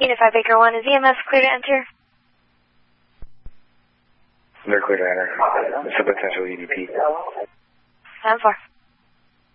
Unified Baker 1, is EMS clear to enter? They're clear to enter. It's a potential EDP. 10-4.